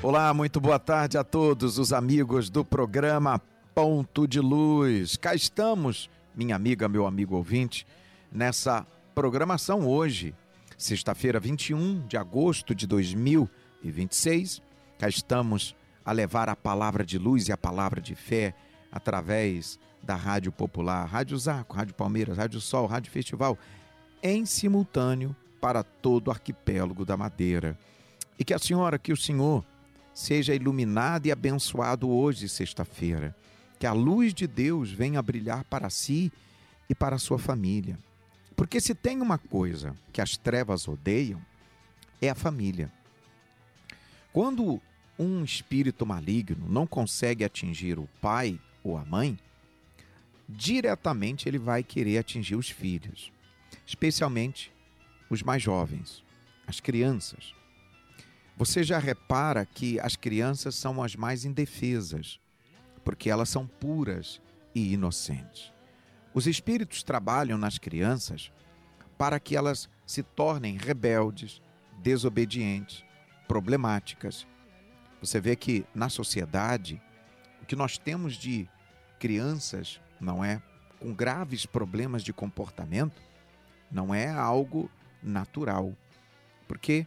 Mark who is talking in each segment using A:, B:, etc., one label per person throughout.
A: Olá, muito boa tarde a todos os amigos do programa Ponto de Luz. Cá estamos, minha amiga, meu amigo ouvinte, nessa programação hoje, sexta-feira, 21 de agosto de 2026. Cá estamos a levar a palavra de luz e a palavra de fé através da Rádio Popular, Rádio Zaco, Rádio Palmeiras, Rádio Sol, Rádio Festival, em simultâneo para todo o arquipélago da Madeira. E que a senhora, que o senhor seja iluminado e abençoado hoje, sexta-feira. Que a luz de Deus venha brilhar para si e para a sua família. Porque se tem uma coisa que as trevas odeiam, é a família. Quando um espírito maligno não consegue atingir o pai ou a mãe, diretamente ele vai querer atingir os filhos, especialmente os mais jovens, as crianças. Você já repara que as crianças são as mais indefesas, porque elas são puras e inocentes. Os espíritos trabalham nas crianças para que elas se tornem rebeldes, desobedientes, problemáticas. Você vê que na sociedade, o que nós temos de crianças, não é, com graves problemas de comportamento, não é algo natural, porque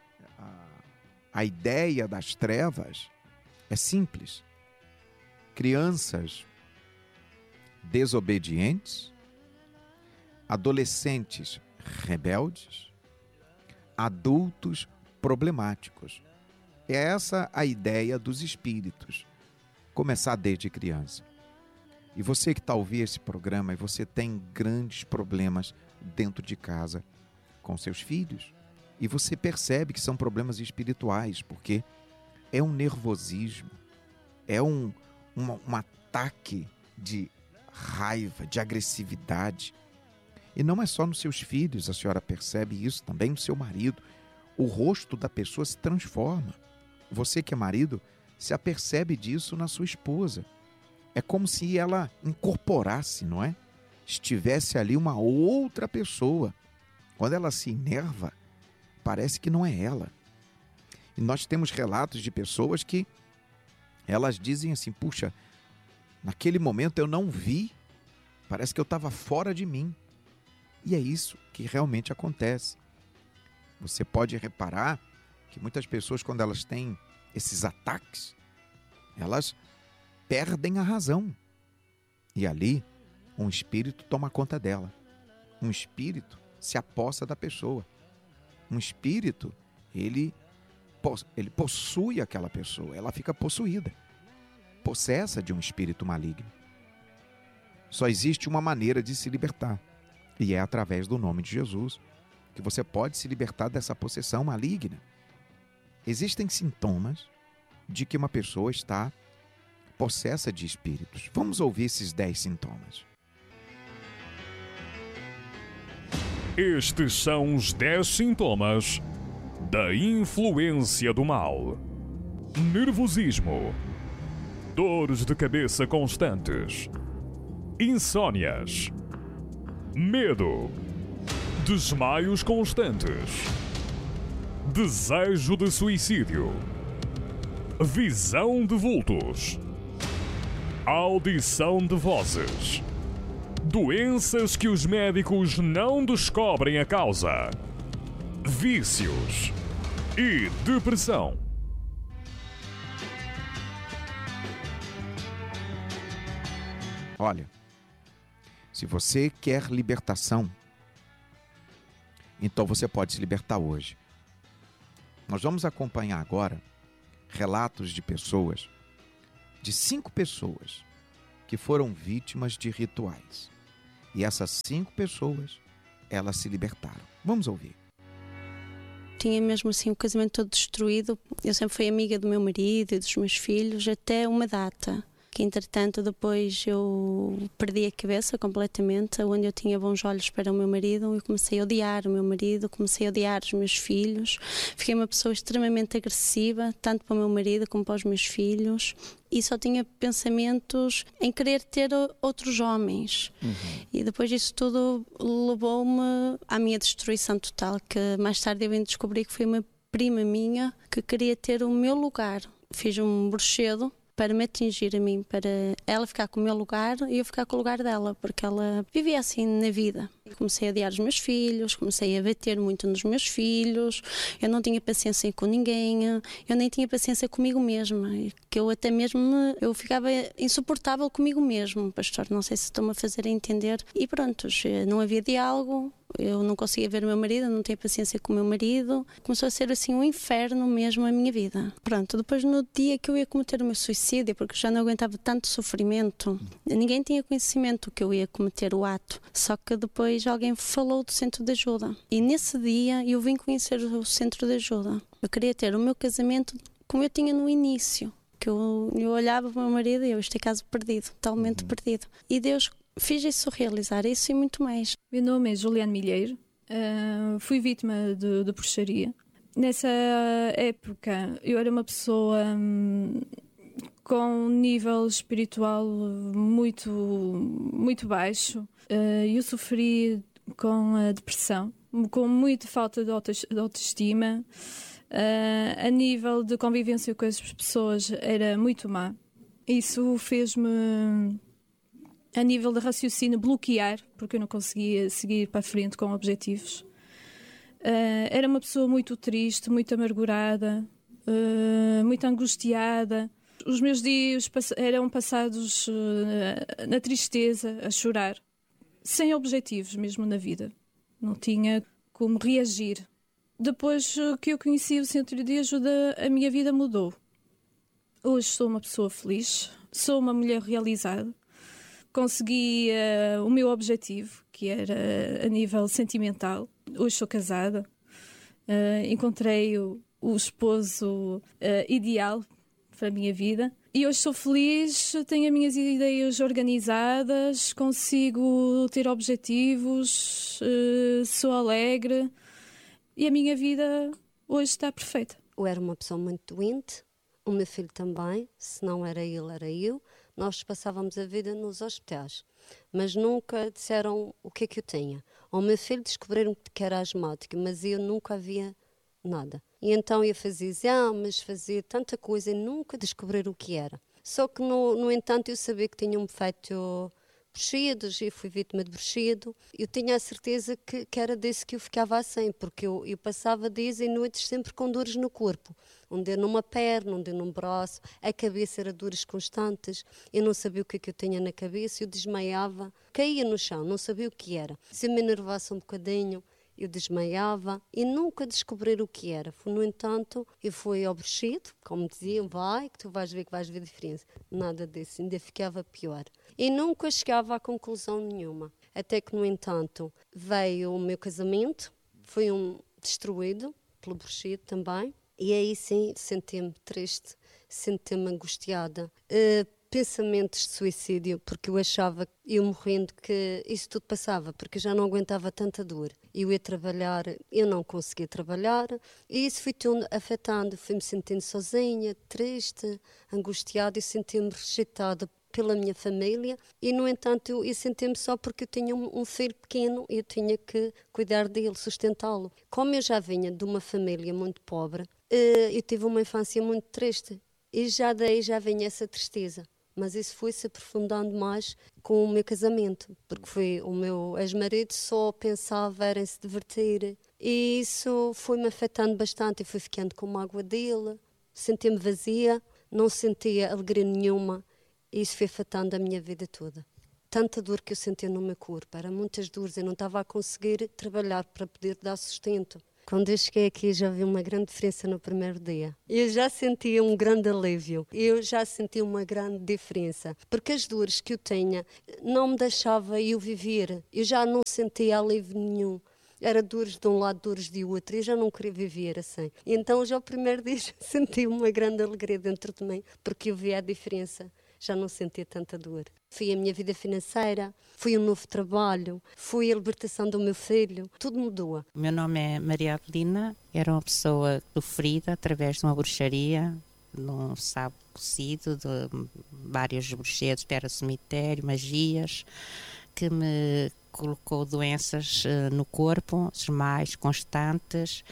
A: a ideia das trevas é simples. Crianças desobedientes, adolescentes rebeldes, adultos problemáticos. É essa a ideia dos espíritos, começar desde criança. E você que está ouvindo esse programa e você tem grandes problemas dentro de casa com seus filhos, e você percebe que são problemas espirituais, porque é um nervosismo, é um ataque de raiva, de agressividade. E não é só nos seus filhos, a senhora percebe isso, também no seu marido. O rosto da pessoa se transforma. Você que é marido, se apercebe disso na sua esposa. É como se ela incorporasse, não é? Estivesse ali uma outra pessoa. Quando ela se enerva, parece que não é ela. E nós temos relatos de pessoas que elas dizem assim, puxa, naquele momento eu não vi, parece que eu estava fora de mim. E é isso que realmente acontece. Você pode reparar que muitas pessoas, quando elas têm esses ataques, elas perdem a razão. E ali, um espírito toma conta dela. Um espírito se apossa da pessoa. Um espírito, ele possui aquela pessoa, ela fica possuída, possessa de um espírito maligno. Só existe uma maneira de se libertar, e é através do nome de Jesus, que você pode se libertar dessa possessão maligna. Existem sintomas de que uma pessoa está possessa de espíritos. Vamos ouvir esses 10 sintomas.
B: Estes são os 10 sintomas da influência do mal: nervosismo, dores de cabeça constantes, insônias, medo, desmaios constantes, desejo de suicídio, visão de vultos, audição de vozes, doenças que os médicos não descobrem a causa, vícios e depressão.
A: Olha, se você quer libertação, então você pode se libertar hoje. Nós vamos acompanhar agora relatos de pessoas, de 5 pessoas que foram vítimas de rituais. E essas 5 pessoas, elas se libertaram. Vamos ouvir.
C: Tinha mesmo assim o casamento todo destruído. Eu sempre fui amiga do meu marido e dos meus filhos até uma data. Que entretanto depois eu perdi a cabeça completamente, onde eu tinha bons olhos para o meu marido e comecei a odiar o meu marido, comecei a odiar os meus filhos, fiquei uma pessoa extremamente agressiva, tanto para o meu marido como para os meus filhos, e só tinha pensamentos em querer ter outros homens. E depois disso tudo levou-me à minha destruição total, que mais tarde eu vim descobrir que foi uma prima minha que queria ter o meu lugar. Fiz um bruxedo para me atingir a mim, para ela ficar com o meu lugar e eu ficar com o lugar dela, porque ela vivia assim na vida. Comecei a odiar os meus filhos, comecei a bater muito nos meus filhos, eu não tinha paciência com ninguém, eu nem tinha paciência comigo mesma, que eu até mesmo, eu ficava insuportável comigo mesmo, pastor, não sei se estou-me a fazer entender. E pronto, não havia diálogo, eu não conseguia ver o meu marido, não tinha paciência com o meu marido. Começou a ser assim um inferno mesmo a minha vida. Pronto, depois no dia que eu ia cometer o meu suicídio, porque já não aguentava tanto sofrimento, ninguém tinha conhecimento que eu ia cometer o ato. Só que depois alguém falou do centro de ajuda. E nesse dia eu vim conhecer o centro de ajuda. Eu queria ter o meu casamento como eu tinha no início. Que eu olhava para o meu marido e isto é caso perdido, totalmente perdido. E Deus fez isso realizar, isso e muito mais.
D: Meu nome é Juliane Milheiro, fui vítima de bruxaria. Nessa época eu era uma pessoa com um nível espiritual muito, muito baixo. Eu sofri com a depressão, com muita falta de autoestima. A nível de convivência com as pessoas era muito má. Isso fez-me, a nível de raciocínio, bloquear, porque eu não conseguia seguir para a frente com objetivos. Era uma pessoa muito triste, muito amargurada, muito angustiada. Os meus dias eram passados na tristeza, a chorar, sem objetivos mesmo na vida. Não tinha como reagir. Depois que eu conheci o Centro de Ajuda, a minha vida mudou. Hoje sou uma pessoa feliz, sou uma mulher realizada. Consegui o meu objetivo, que era a nível sentimental. Hoje sou casada, encontrei o esposo ideal para a minha vida. E hoje sou feliz, tenho as minhas ideias organizadas, consigo ter objetivos, sou alegre e a minha vida hoje está perfeita.
E: Eu era uma pessoa muito doente, o meu filho também, se não era ele, era eu. Nós passávamos a vida nos hospitais, mas nunca disseram o que é que eu tinha. Ao meu filho descobriram que era asmático, mas eu nunca havia nada. E então eu fazia exames, fazia tanta coisa e nunca descobriram o que era. Só que, no entanto, eu sabia que tinham-me feito bruxidos, eu fui vítima de bruxido. Eu tinha a certeza que era desse que eu ficava assim, porque eu passava dias e noites sempre com dores no corpo. Um dia numa perna, um dia num braço, a cabeça era dores constantes, eu não sabia o que eu tinha na cabeça, eu desmaiava, caía no chão, não sabia o que era. Se eu me enervasse um bocadinho, eu desmaiava e nunca descobrir o que era. No entanto, eu fui ao bruxido, como diziam, vai, que tu vais ver a diferença. Nada disso, ainda ficava pior. E nunca chegava a conclusão nenhuma. Até que, no entanto, veio o meu casamento, foi destruído pelo bruxido também. E aí sim, senti-me triste, senti-me angustiada. Pensamentos de suicídio, porque eu achava, eu morrendo, que isso tudo passava, porque eu já não aguentava tanta dor. Eu ia trabalhar, eu não conseguia trabalhar, e isso foi tudo afetando. Fui-me sentindo sozinha, triste, angustiada, e senti-me rejeitada pela minha família, e no entanto eu senti-me só porque eu tinha um filho pequeno e eu tinha que cuidar dele, sustentá-lo. Como eu já vinha de uma família muito pobre, eu tive uma infância muito triste, e já daí já vinha essa tristeza. Mas isso foi se aprofundando mais com o meu casamento, porque foi o meu ex-marido só pensava em se divertir. E isso foi-me afetando bastante. Eu fui ficando com mágoa dele, sentia-me vazia, não sentia alegria nenhuma. E isso foi afetando a minha vida toda. Tanta dor que eu sentia no meu corpo, eram muitas dores, eu não estava a conseguir trabalhar para poder dar sustento. Quando eu cheguei aqui já vi uma grande diferença no primeiro dia. Eu já sentia um grande alívio, eu já sentia uma grande diferença, porque as dores que eu tinha não me deixavam eu viver, eu já não sentia alívio nenhum. Era dores de um lado, dores de outro, eu já não queria viver assim. E então já o primeiro dia já senti uma grande alegria dentro de mim, porque eu via a diferença. Já não sentia tanta dor. Foi a minha vida financeira, foi um novo trabalho, foi a libertação do meu filho, tudo mudou.
F: O meu nome é Maria Adelina, era uma pessoa sofrida através de uma bruxaria, de um sapo cozido, de vários bruxedos, terra cemitério, magias, que me colocou doenças no corpo, mais constantes,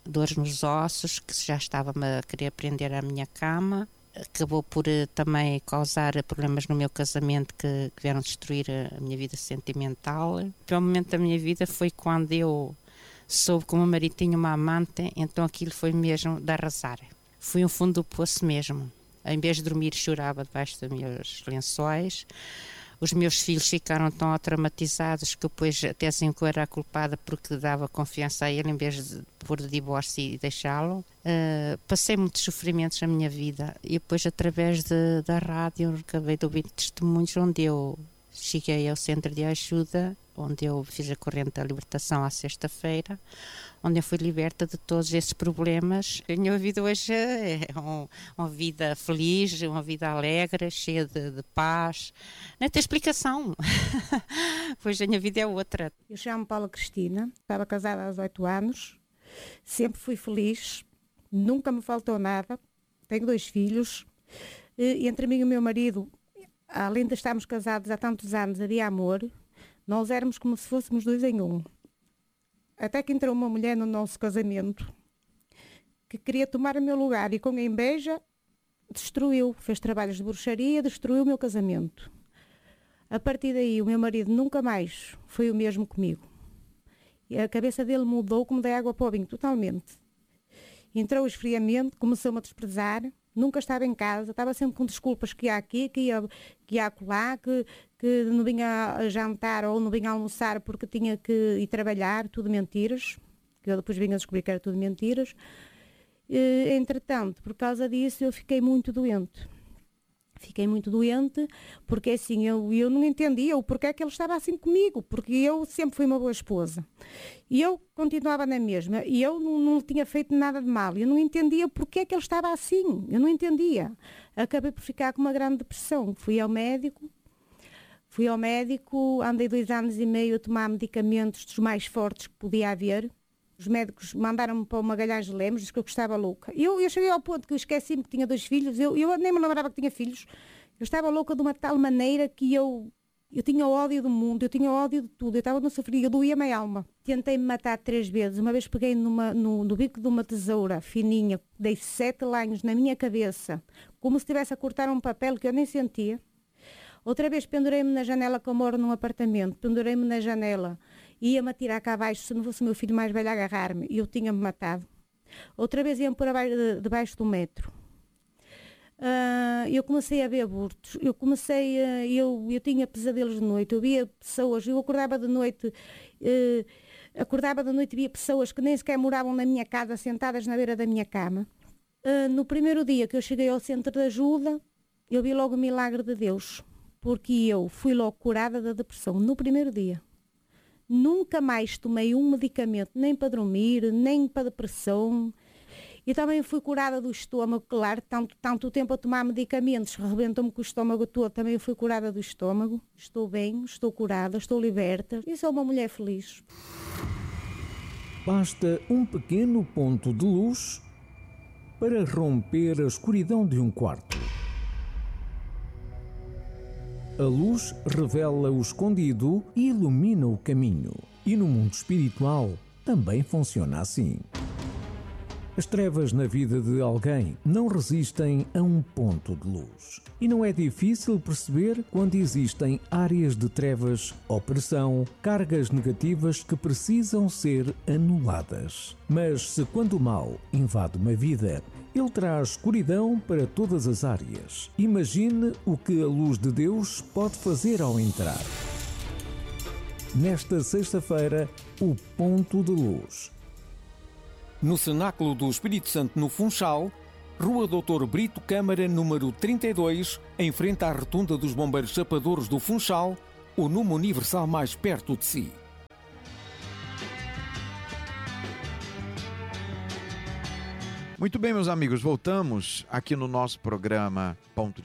F: dores nos ossos, que já estava-me a querer prender à minha cama. Acabou por também causar problemas no meu casamento que vieram destruir a minha vida sentimental. O pior momento da minha vida foi quando eu soube que o meu marido tinha uma amante, então aquilo foi mesmo de arrasar. Fui um fundo do poço mesmo. Em vez de dormir, chorava debaixo dos meus lençóis. Os meus filhos ficaram tão traumatizados que depois até assim que eu era a culpada porque dava confiança a ele em vez de pôr de divórcio e deixá-lo. Passei muitos sofrimentos na minha vida e depois através da rádio acabei de ouvir testemunhos onde eu cheguei ao centro de ajuda, onde eu fiz a corrente da libertação à sexta-feira, onde eu fui liberta de todos esses problemas. A minha vida hoje é uma vida feliz, uma vida alegre, cheia de paz. Não tem explicação. Hoje a minha vida é outra.
G: Eu chamo-me Paula Cristina, estava casada há 18 anos, sempre fui feliz, nunca me faltou nada, tenho 2 filhos, e entre mim e o meu marido, além de estarmos casados há tantos anos, havia amor, nós éramos como se fôssemos 2 em 1. Até que entrou uma mulher no nosso casamento que queria tomar o meu lugar e com a inveja destruiu, fez trabalhos de bruxaria, destruiu o meu casamento. A partir daí o meu marido nunca mais foi o mesmo comigo. E a cabeça dele mudou como da água para o vinho, totalmente. Entrou o esfriamento, começou-me a desprezar, nunca estava em casa, estava sempre com desculpas que ia aqui, que ia acolá, que não vinha a jantar ou não vinha a almoçar porque tinha que ir trabalhar, tudo mentiras, que eu depois vinha a descobrir que era tudo mentiras. Entretanto, por causa disso, eu fiquei muito doente. Fiquei muito doente porque assim, eu não entendia o porquê que ele estava assim comigo, porque eu sempre fui uma boa esposa. E eu continuava na mesma, e eu não tinha feito nada de mal. Eu não entendia porquê que ele estava assim, eu não entendia. Acabei por ficar com uma grande depressão. Fui ao médico, andei 2 anos e meio a tomar medicamentos dos mais fortes que podia haver. Os médicos mandaram-me para o Magalhães de Lemos, disse que eu estava louca. Eu cheguei ao ponto que eu esqueci-me que tinha 2 filhos, eu nem me lembrava que tinha filhos. Eu estava louca de uma tal maneira que eu tinha ódio do mundo, eu tinha ódio de tudo, eu estava no sofrimento, doía-me a alma. Tentei-me matar 3 vezes, uma vez peguei no bico de uma tesoura fininha, dei 7 lanhos na minha cabeça, como se estivesse a cortar um papel que eu nem sentia. Outra vez pendurei-me na janela, que eu moro num apartamento, pendurei-me na janela, ia-me atirar cá abaixo, se não fosse o meu filho mais velho a agarrar-me, e eu tinha-me matado. Outra vez ia-me pôr debaixo do metro. Eu comecei a ver abortos, eu tinha pesadelos de noite, eu via pessoas, eu acordava de noite e via pessoas que nem sequer moravam na minha casa, sentadas na beira da minha cama. No primeiro dia que eu cheguei ao centro de ajuda, eu vi logo o milagre de Deus, porque eu fui logo curada da depressão, no primeiro dia. Nunca mais tomei um medicamento, nem para dormir, nem para depressão. E também fui curada do estômago, claro, tanto tempo a tomar medicamentos, rebentou-me com o estômago todo, também fui curada do estômago. Estou bem, estou curada, estou liberta e sou uma mulher feliz.
H: Basta um pequeno ponto de luz para romper a escuridão de um quarto. A luz revela o escondido e ilumina o caminho. E no mundo espiritual também funciona assim. As trevas na vida de alguém não resistem a um ponto de luz. E não é difícil perceber quando existem áreas de trevas, opressão, cargas negativas que precisam ser anuladas. Mas se quando o mal invade uma vida, ele traz escuridão para todas as áreas. Imagine o que a luz de Deus pode fazer ao entrar. Nesta sexta-feira, o ponto de luz. No Cenáculo do Espírito Santo, no Funchal, Rua Doutor Brito Câmara, número 32, em frente à Rotunda dos Bombeiros Chapadores do Funchal, o número universal mais perto de si.
A: Muito bem, meus amigos, voltamos aqui no nosso programa Ponto